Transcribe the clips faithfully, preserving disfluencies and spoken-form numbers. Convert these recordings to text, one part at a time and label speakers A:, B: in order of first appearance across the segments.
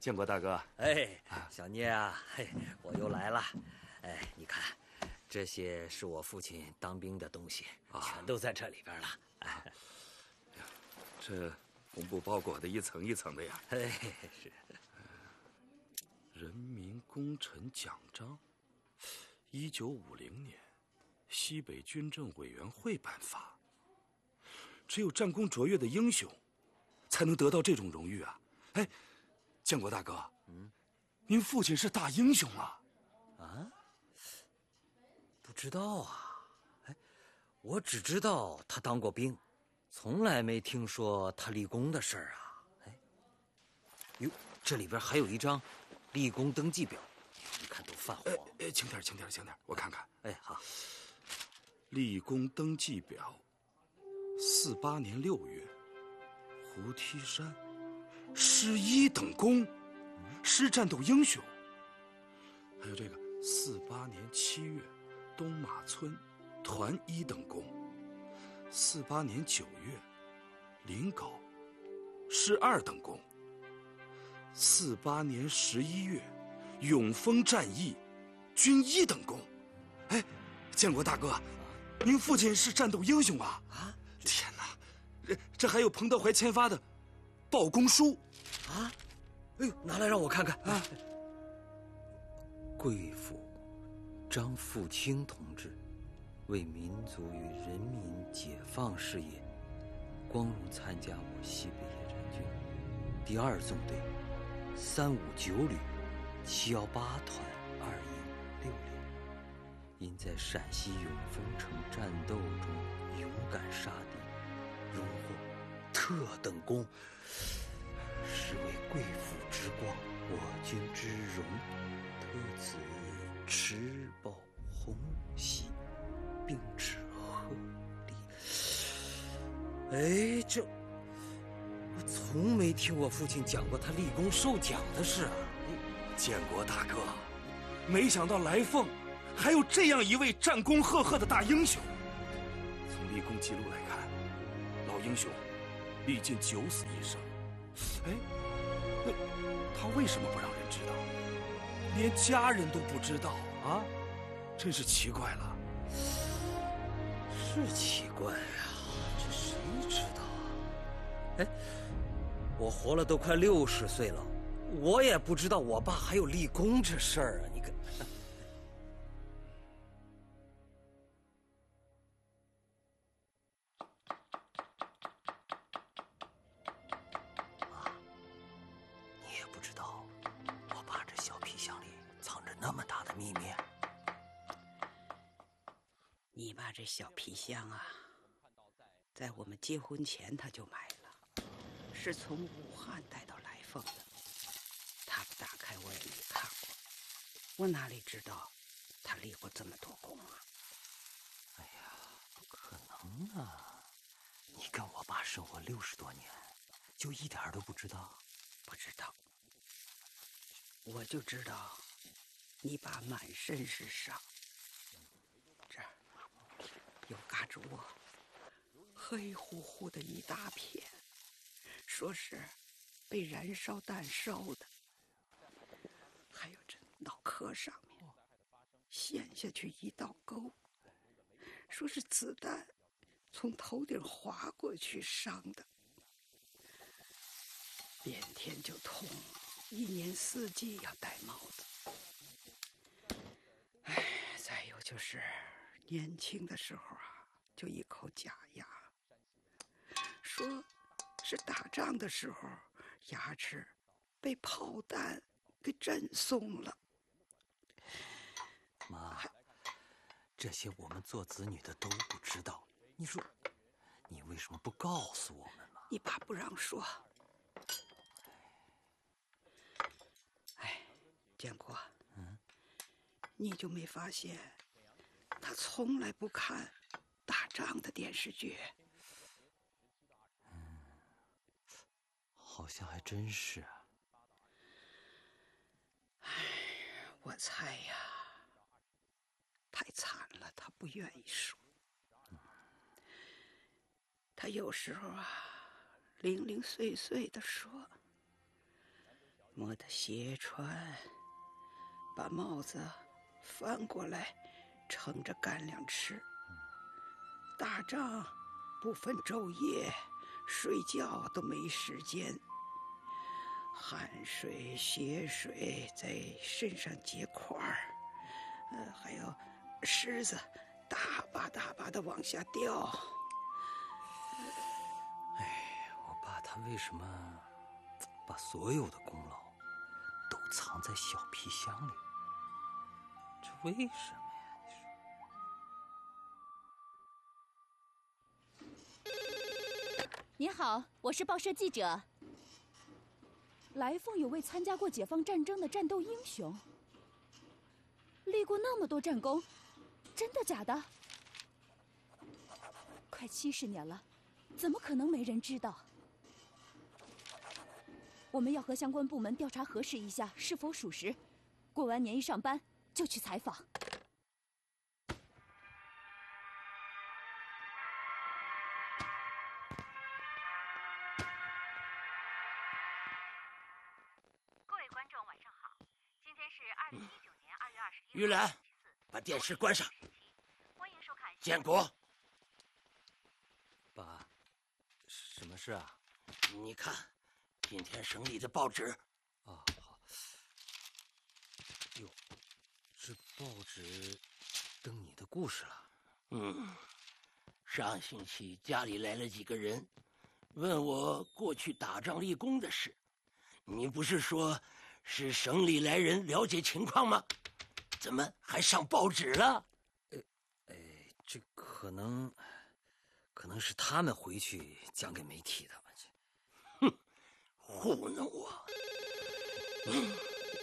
A: 建国大哥。
B: 哎，小聂啊，嘿，我又来了。哎，你看，这些是我父亲当兵的东西，啊、全都在这里边了。哎，
A: 这红布包裹的一层一层的呀。
B: 哎，是。
A: 人民功臣奖章，一九五零年，西北军政委员会颁发。只有战功卓越的英雄，才能得到这种荣誉啊！哎，建国大哥，嗯，您父亲是大英雄啊！
B: 啊？不知道啊。哎，我只知道他当过兵，从来没听说他立功的事儿啊。哎，哟，这里边还有一张立功登记表，你看都泛黄。
A: 哎哎，轻点，轻点，轻点，我看看。
B: 哎，好。
A: 立功登记表，四八年六月，胡梯山，师一等功，师战斗英雄。还有这个四八年七月，东马村，团一等功。四八年九月，临皋，师二等功。四八年十一月，永丰战役，军一等功。哎，建国大哥，您父亲是战斗英雄啊！啊，天哪，这这还有彭德怀签发的报功书
B: 啊！哎呦，拿来让我看看啊！贵府张富清同志为民族与人民解放事业，光荣参加我西北野战军第二纵队三五九旅七幺八团二营六连。因在陕西永丰城战斗中勇敢杀敌，荣获特等功，是为贵府之光，我军之荣，特此持报红喜，并致贺礼。哎，这我从没听我父亲讲过他立功受奖的事啊！
A: 建国大哥，没想到来凤还有这样一位战功赫赫的大英雄。从立功记录来看，老英雄历尽九死一生。哎，那他为什么不让人知道？连家人都不知道啊，真是奇怪了。
B: 是奇怪呀、啊，这谁知道啊？哎，我活了都快六十岁了，我也不知道我爸还有立功这事儿啊！你看。
C: 你爸这小皮箱啊，在我们结婚前他就买了，是从武汉带到来凤的。他不打开我也没看过，我哪里知道他立过这么多功啊？
B: 哎呀，不可能啊！你跟我爸生活六十多年，就一点都不知道？
C: 不知道，我就知道你爸满身是伤，这儿有嘎吱窝，黑乎乎的一大片，说是被燃烧弹烧的。还有这脑壳上面陷下去一道沟，说是子弹从头顶划过去伤的。变天就痛，一年四季要戴帽子。哎，再有就是年轻的时候啊，就一口假牙，说是打仗的时候牙齿被炮弹给震松了。
B: 妈，这些我们做子女的都不知道，你说你为什么不告诉我们呢？
C: 你爸不让说。哎，建国，嗯，你就没发现他从来不看打仗的电视剧？
B: 嗯，好像还真是啊。
C: 哎，我猜呀，太惨了，他不愿意说。嗯，他有时候啊，零零碎碎的说， 磨得斜穿，把帽子翻过来，盛着干粮吃。打仗不分昼夜，睡觉都没时间，汗水、血水在身上结块儿，呃，还有虱子大把大把的往下掉。
B: 哎，我爸他为什么把所有的功劳都藏在小皮箱里？这为什么呀？
D: 你好，我是报社记者。来凤有位参加过解放战争的战斗英雄，立过那么多战功，真的假的？快七十年了，怎么可能没人知道？我们要和相关部门调查核实一下是否属实。过完年一上班就去采访。
E: 玉兰，把电视关上。建国，
B: 爸，什么事啊？
E: 你看，今天省里的报纸。
B: 啊，好。哟，这报纸登你的故事了。
E: 嗯，上星期家里来了几个人，问我过去打仗立功的事。你不是说是省里来人了解情况吗？怎么还上报纸了？
B: 呃，哎，这可能，可能是他们回去讲给媒体的吧？
E: 哼，糊弄我！嗯、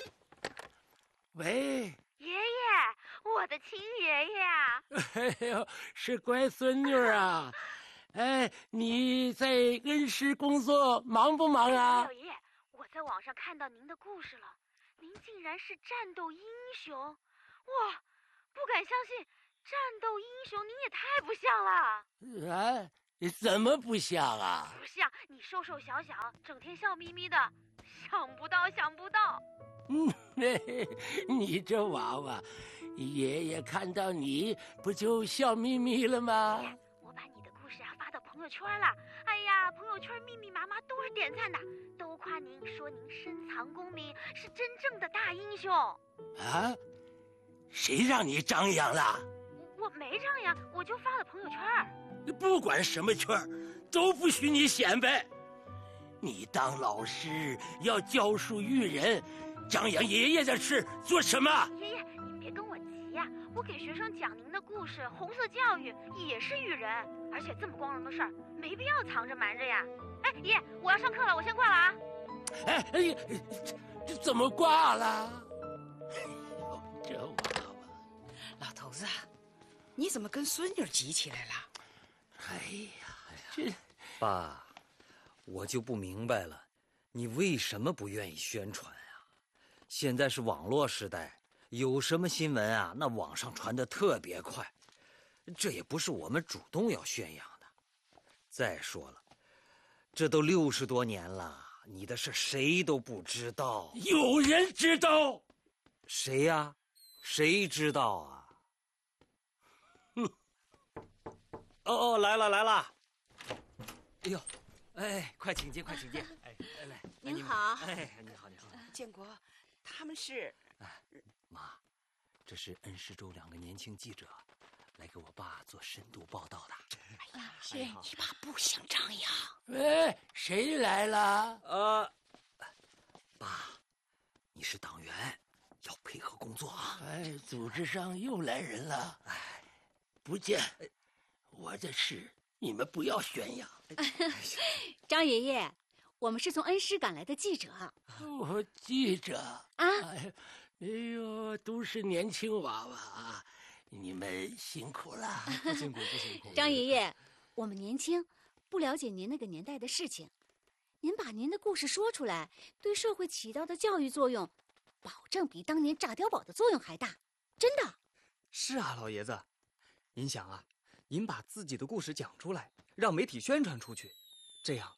E: 喂，
F: 爷爷，我的亲爷爷啊！
E: 哎呦，是乖孙女啊！哎，你在恩施工作忙不忙啊？
F: 老爷爷，我在网上看到您的故事了，您竟然是战斗英雄！哇，不敢相信，战斗英雄您也太不像了。
E: 啊，怎么不像啊？
F: 不像，你瘦瘦小小，整天笑眯眯的，想不到，想不到。
E: 嗯，你这娃娃，爷爷看到你不就笑眯眯了吗？
F: 我把你的故事啊发到朋友圈了，哎呀，朋友圈密密麻麻都是点赞的，都夸您，说您深藏功名，是真正的大英雄。
E: 啊？谁让你张扬了？
F: 我没张扬，我就发了朋友圈。
E: 不管什么圈，都不许你显摆。你当老师要教书育人，张扬爷爷的事做什么？
F: 爷爷，您别跟我急呀、啊，我给学生讲您的故事，红色教育也是育人，而且这么光荣的事儿，没必要藏着瞒着呀。哎，爷爷，我要上课了，我先挂了啊。
E: 哎哎呀，这怎么挂了？这娃娃，
C: 老头子，你怎么跟孙女急起来了？
E: 哎呀，这
B: 爸，我就不明白了，你为什么不愿意宣传啊？现在是网络时代，有什么新闻啊，那网上传得特别快，这也不是我们主动要宣扬的。再说了，这都六十多年了，你的事谁都不知道。
E: 有人知道？
B: 谁呀？谁知道啊？
E: 哼！
B: 哦哦，来了来了！哎呦，哎，快请进，快请进！哎，来来，
D: 您好。
B: 哎，你好，你好。
C: 建国，他们是……
B: 哎，妈，这是恩施州两个年轻记者，来给我爸做深度报道的。
C: 哎呀，是你爸不想张扬。
E: 喂，谁来了？
B: 呃，爸，你是党员，要配合工作啊。
E: 哎，组织上又来人了。哎，不见，我的事你们不要宣扬。
D: 张爷爷，我们是从恩施赶来的记者。
E: 我记者
D: 啊，
E: 哎，哎呦，都是年轻娃娃啊，你们辛苦了。
B: 不辛苦，不辛苦。
D: 张爷爷，我们年轻，不了解您那个年代的事情，您把您的故事说出来，对社会起到的教育作用，保证比当年炸碉堡的作用还大，真的。
G: 是啊，老爷子，您想啊，您把自己的故事讲出来，让媒体宣传出去，这样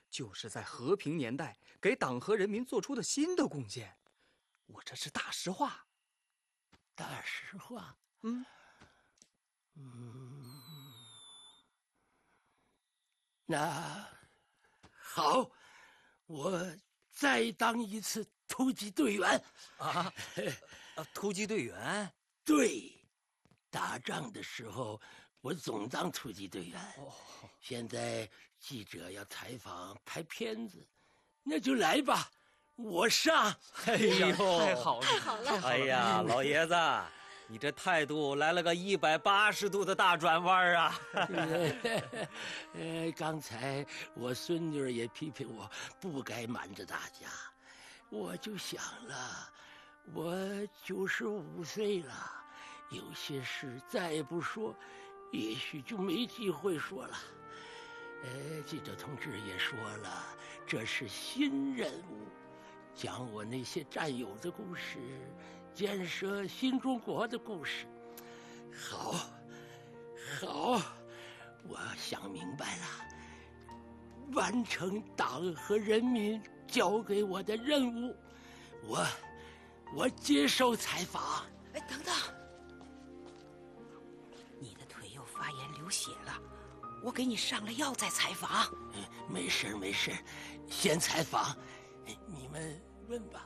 G: 就是在和平年代给党和人民做出的新的贡献，我这是大实话。
E: 大实话？
G: 嗯
E: 嗯，那好，我再当一次突击队员。
B: 啊，啊，突击队员？
E: 对，打仗的时候我总当突击队员。
B: 哦，
E: 现在记者要采访拍片子，那就来吧，我上。
B: 哎呦，
G: 太好了，
D: 太好了！
B: 哎呀，老爷子，你这态度来了个一百八十度的大转弯啊！
E: 呃，刚才我孙女也批评我不该瞒着大家，我就想了，我九十五岁了，有些事再不说，也许就没机会说了。呃，记者同志也说了，这是新任务，讲我那些战友的故事，建设新中国的故事。好，好，我想明白了，完成党和人民交给我的任务，我，我接受采访。
C: 哎，等等，你的腿又发炎流血了，我给你上了药再采访。
E: 没事没事，先采访，你们问吧。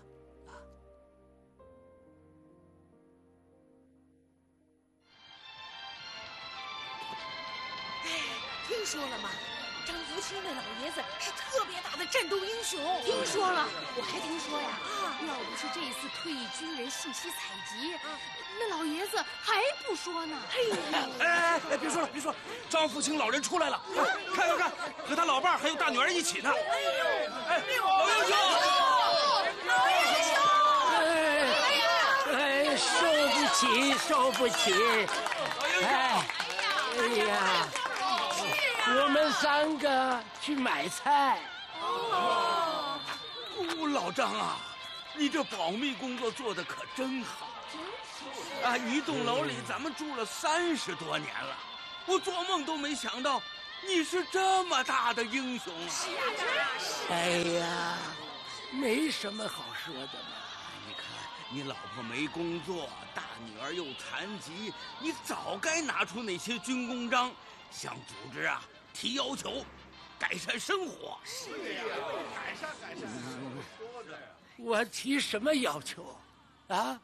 D: 听说了吗？张福清那老爷子是特别大的战斗英雄。
F: 听说了，我还听说呀，
D: 啊，
F: 要不是这次退役军人信息采集，那老爷子还不说呢。
A: 哎哎哎，别说了别说了，张福清老人出来了，看看看，和他老伴儿还有大女儿一起呢。哎呦，哎，老英雄，
F: 老英雄！
E: 哎呀，哎，受不起，受不起！哎，哎呀。我们三个去买菜。
A: 哦，老张啊，你这保密工作做得可真好。啊，一栋楼里咱们住了三十多年了，我做梦都没想到你是这么大的英雄啊！
F: 是啊，真是。
E: 哎呀，没什么好说的嘛。
A: 你看，你老婆没工作，大女儿又残疾，你早该拿出那些军功章，向组织啊提要求，改善生活。是呀，改善改善。说着呀，
E: 我提什么要求啊？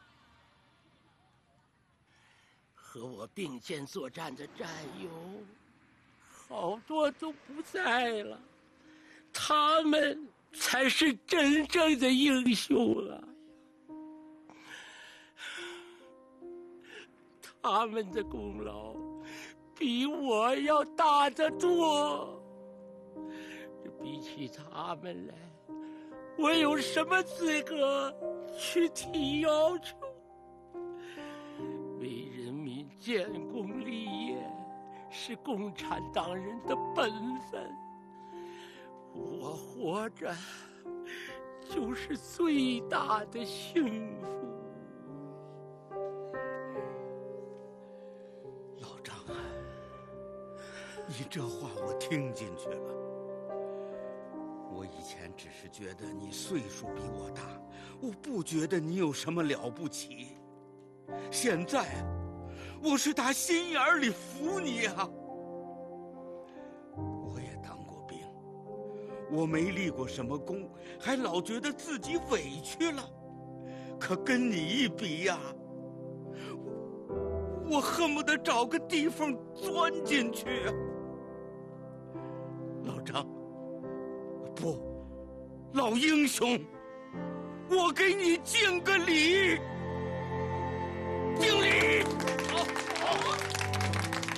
E: 和我并肩作战的战友，好多都不在了，他们才是真正的英雄啊！他们的功劳比我要大得多。比起他们来，我有什么资格去提要求？为人民建功立业是共产党人的本分，我活着就是最大的幸福。
A: 老张啊，你这话我听进去了。我以前只是觉得你岁数比我大，我不觉得你有什么了不起。现在，我是打心眼里服你啊！我也当过兵，我没立过什么功，还老觉得自己委屈了。可跟你一比呀，我我恨不得找个地缝钻进去啊！老张，不，老英雄，我给你敬个礼。敬礼！好，好。